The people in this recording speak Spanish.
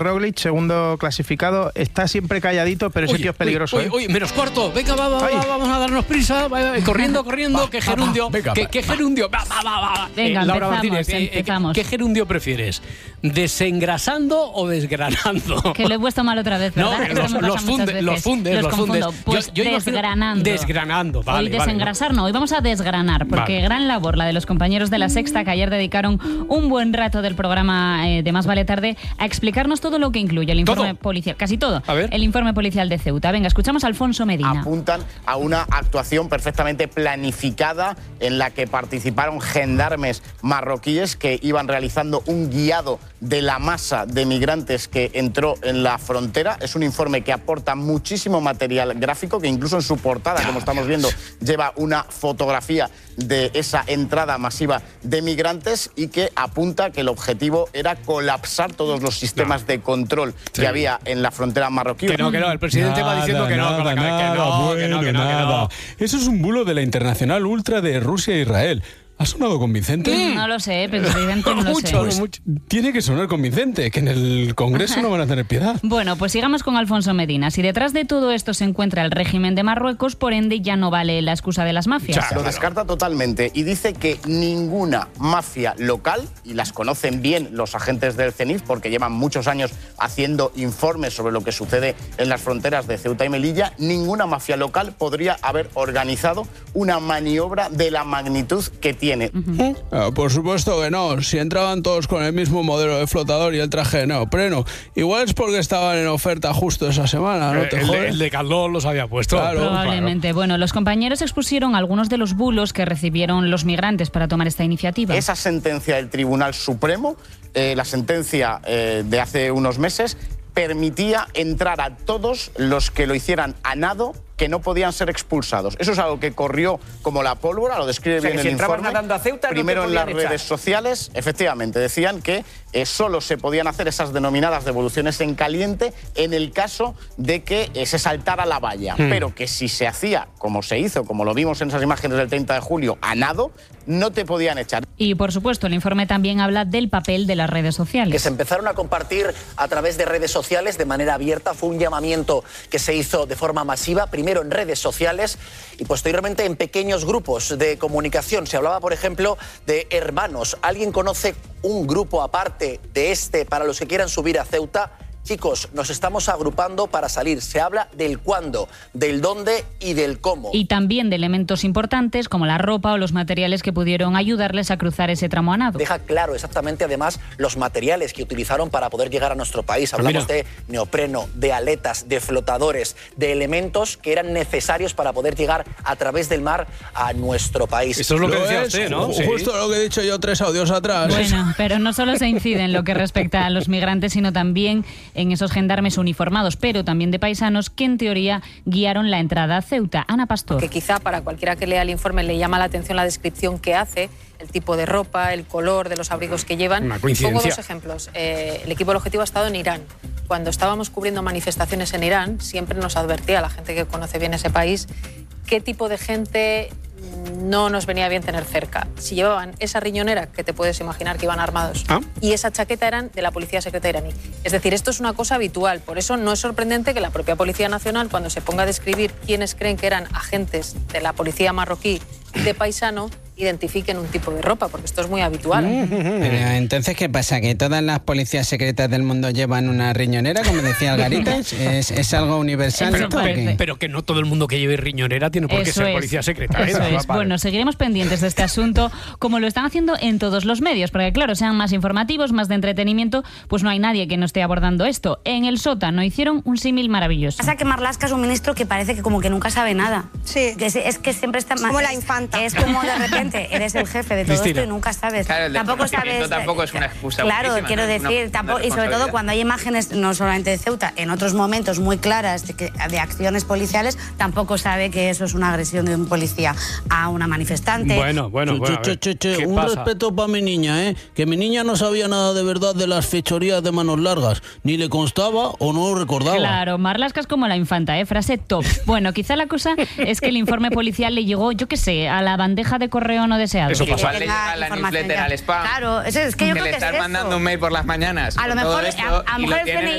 Roglic, segundo clasificado, está siempre calladito, pero ese tío es peligroso. Uy, menos cuarto. Venga, vamos a darnos prisa. Corriendo. ¡Qué gerundio! ¡Qué gerundio! Va. Venga, Laura Martínez, empezamos. ¿qué gerundio prefieres? ¿Desengrasando o desgranando? Que lo he puesto mal otra vez, ¿verdad? Los fundes. Pues yo desgranando. Desgranando, vale. Hoy desengrasar no, hoy vamos a desgranar, porque gran labor la de los compañeros de La Sexta, que ayer dedicaron un buen rato del programa de Más Vale Tarde a explicarnos todo lo que incluye el informe policial, casi todo, el informe policial de Ceuta. Venga, escuchamos a Alfonso Medina. Apuntan a una actuación perfectamente planificada en la que participaron gendarmes marroquíes que iban realizando un guiado de la masa de migrantes que entró en la frontera. Es un informe que aporta muchísimo material gráfico, que incluso en su portada, como estamos viendo, lleva una fotografía de esa entrada masiva de migrantes y que apunta que el objetivo era colapsar todos los sistemas de control que había en la frontera marroquí. Que no, el presidente va diciendo que no. Eso es un bulo de la Internacional Ultra de Rusia e Israel. ¿Ha sonado convincente? No lo sé, presidente, no lo sé. Pues tiene que sonar convincente, que en el Congreso no van a tener piedad. Bueno, pues sigamos con Alfonso Medina. Si detrás de todo esto se encuentra el régimen de Marruecos, por ende ya no vale la excusa de las mafias. Lo descarta totalmente y dice que ninguna mafia local, y las conocen bien los agentes del CENIF porque llevan muchos años haciendo informes sobre lo que sucede en las fronteras de Ceuta y Melilla, ninguna mafia local podría haber organizado una maniobra de la magnitud que tiene. Por supuesto que no. Si entraban todos con el mismo modelo de flotador y el traje de neopreno, igual es porque estaban en oferta justo esa semana, ¿no? El de Caldón los había puesto. Probablemente. Claro. Bueno, los compañeros expusieron algunos de los bulos que recibieron los migrantes para tomar esta iniciativa. Esa sentencia del Tribunal Supremo, la sentencia de hace unos meses, permitía entrar a todos los que lo hicieran a nado, que no podían ser expulsados. Eso es algo que corrió como la pólvora, lo describe bien el informe. Nadando a Ceuta, primero no en las redes sociales, efectivamente, decían que solo se podían hacer esas denominadas devoluciones en caliente en el caso de que se saltara la valla, pero que si se hacía, como se hizo, como lo vimos en esas imágenes del 30 de julio, a nado, no te podían echar. Y, por supuesto, el informe también habla del papel de las redes sociales. Que se empezaron a compartir a través de redes sociales de manera abierta. Fue un llamamiento que se hizo de forma masiva, primero en redes sociales y posteriormente en pequeños grupos de comunicación. Se hablaba, por ejemplo, de hermanos. ¿Alguien conoce un grupo aparte de este para los que quieran subir a Ceuta? Chicos, nos estamos agrupando para salir. Se habla del cuándo, del dónde y del cómo. Y también de elementos importantes como la ropa o los materiales que pudieron ayudarles a cruzar ese tramo a nado. Deja claro exactamente además los materiales que utilizaron para poder llegar a nuestro país. Hablamos de neopreno, de aletas, de flotadores, de elementos que eran necesarios para poder llegar a través del mar a nuestro país. Eso es lo que decía usted, ¿no? Justo lo que he dicho yo 3 audios atrás. Bueno, pero no solo se incide en lo que respecta a los migrantes, sino también en esos gendarmes uniformados, pero también de paisanos que en teoría guiaron la entrada a Ceuta. Ana Pastor. Que quizá para cualquiera que lea el informe le llama la atención la descripción que hace, el tipo de ropa, el color de los abrigos que llevan. Una coincidencia. Pongo 2 ejemplos. El equipo del objetivo ha estado en Irán. Cuando estábamos cubriendo manifestaciones en Irán, siempre nos advertía a la gente que conoce bien ese país qué tipo de gente no nos venía bien tener cerca. Si llevaban esa riñonera, que te puedes imaginar que iban armados, y esa chaqueta eran de la Policía Secreta iraní. Es decir, esto es una cosa habitual. Por eso no es sorprendente que la propia Policía Nacional, cuando se ponga a describir quiénes creen que eran agentes de la policía marroquí de paisano, identifiquen un tipo de ropa, porque esto es muy habitual. Pero entonces, ¿qué pasa? ¿Que todas las policías secretas del mundo llevan una riñonera, como decía Algaritas? ¿Es algo universal? Pero que no todo el mundo que lleve riñonera tiene por qué ser policía secreta. Eso es. Bueno, seguiremos pendientes de este asunto, como lo están haciendo en todos los medios, porque claro, sean más informativos, más de entretenimiento, pues no hay nadie que no esté abordando esto. En el sótano hicieron un símil maravilloso. Pasa que Marlaska es un ministro que parece que como que nunca sabe nada. Sí. Es que siempre está más... Como la infanta. Es como de repente eres el jefe de todo esto y nunca sabes. Claro, el tampoco sabes. Tampoco es una excusa. Claro, quiero decir, tampoco, y sobre todo cuando hay imágenes, no solamente de Ceuta, en otros momentos muy claras de acciones policiales, tampoco sabe que eso es una agresión de un policía a una manifestante. Bueno. Un respeto para mi niña, ¿eh? Que mi niña no sabía nada de verdad de las fechorías de manos largas. Ni le constaba o no lo recordaba. Claro, Marlaska es como la infanta, ¿eh? Frase top. Bueno, quizá la cosa es que el informe policial le llegó, yo qué sé, a la bandeja de correo correo no deseado. Eso pasa. Le llega la newsletter al spam. Claro, es que yo creo que le estás mandando un mail por las mañanas. A lo mejor el